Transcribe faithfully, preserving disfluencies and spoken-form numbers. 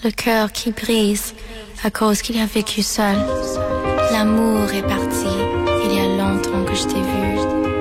le cœur qui brise à cause qu'il a vécu seul. L'amour est parti, il y a longtemps que je t'ai vu.